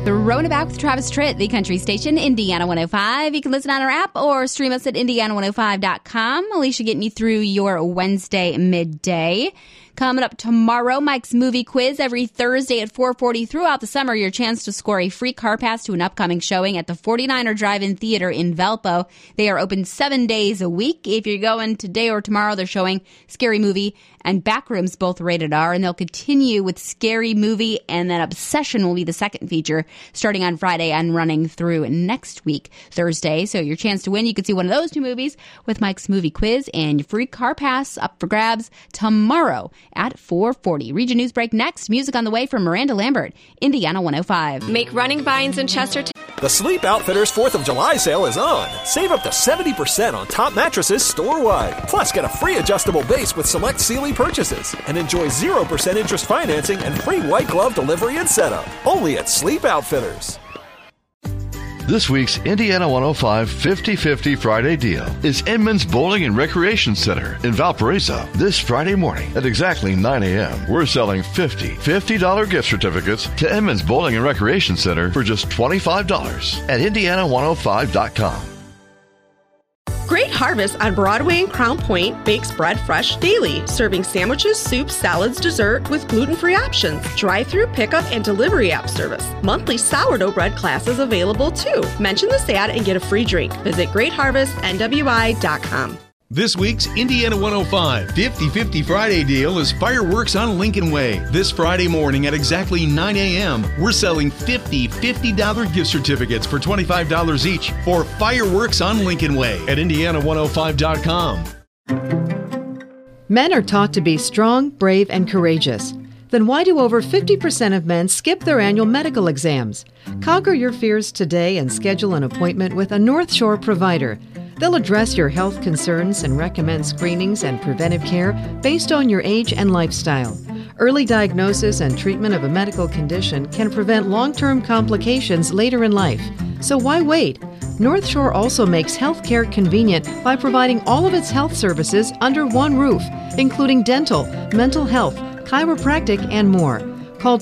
Throwing it back with Travis Tritt, the country station, Indiana 105. You can listen on our app or stream us at Indiana105.com. Alicia getting you through your Wednesday midday. Coming up tomorrow, Mike's Movie Quiz every Thursday at 4:40 throughout the summer. Your chance to score a free car pass to an upcoming showing at the 49er Drive-In Theater in Valpo. They are open 7 days a week. If you're going today or tomorrow, they're showing Scary Movie and Backrooms, both rated R, and they'll continue with Scary Movie, and then Obsession will be the second feature starting on Friday and running through next week, Thursday. So your chance to win, you can see one of those two movies with Mike's Movie Quiz, and your free car pass up for grabs tomorrow at 4:40. Region News Break next. Music on the way from Miranda Lambert, Indiana 105. Make running vines in Chestertown. The Sleep Outfitters 4th of July sale is on. Save up to 70% on top mattresses store-wide. Plus, get a free adjustable base with select Sealy purchases. And enjoy 0% interest financing and free white glove delivery and setup. Only at Sleep Outfitters. This week's Indiana 105 50/50 Friday deal is Edmonds Bowling and Recreation Center in Valparaiso. This Friday morning at exactly 9 a.m., we're selling $50 gift certificates to Edmonds Bowling and Recreation Center for just $25 at Indiana105.com. Great Harvest on Broadway and Crown Point bakes bread fresh daily, serving sandwiches, soups, salads, dessert with gluten-free options. Drive-through pickup and delivery app service. Monthly sourdough bread classes available too. Mention this ad and get a free drink. Visit GreatHarvestNWI.com. This week's Indiana 105 50/50 Friday deal is Fireworks on Lincoln Way. This Friday morning at exactly 9 a.m., we're selling $50 gift certificates for $25 each for Fireworks on Lincoln Way at Indiana105.com. Men are taught to be strong, brave, and courageous. Then why do over 50% of men skip their annual medical exams? Conquer your fears today and schedule an appointment with a North Shore provider. They'll address your health concerns and recommend screenings and preventive care based on your age and lifestyle. Early diagnosis and treatment of a medical condition can prevent long-term complications later in life. So why wait? North Shore also makes healthcare convenient by providing all of its health services under one roof, including dental, mental health, chiropractic, and more. Call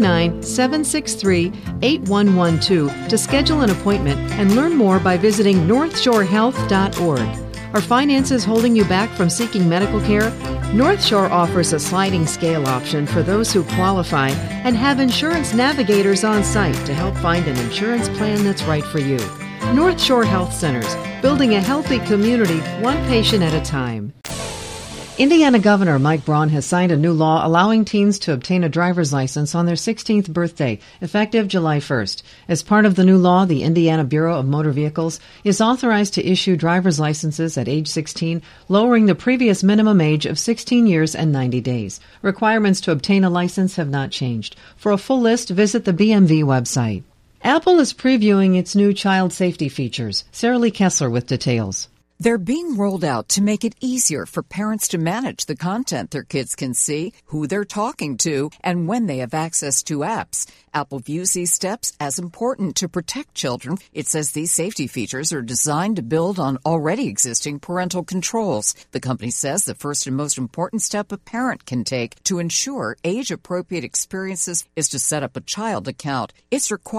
219-763-8112 to schedule an appointment and learn more by visiting northshorehealth.org. Are finances holding you back from seeking medical care? North Shore offers a sliding scale option for those who qualify and have insurance navigators on site to help find an insurance plan that's right for you. North Shore Health Centers, building a healthy community one patient at a time. Indiana Governor Mike Braun has signed a new law allowing teens to obtain a driver's license on their 16th birthday, effective July 1st. As part of the new law, the Indiana Bureau of Motor Vehicles is authorized to issue driver's licenses at age 16, lowering the previous minimum age of 16 years and 90 days. Requirements to obtain a license have not changed. For a full list, visit the BMV website. Apple is previewing its new child safety features. Sarah Lee Kessler with details. They're being rolled out to make it easier for parents to manage the content their kids can see, who they're talking to, and when they have access to apps. Apple views these steps as important to protect children. It says these safety features are designed to build on already existing parental controls. The company says the first and most important step a parent can take to ensure age-appropriate experiences is to set up a child account. It's required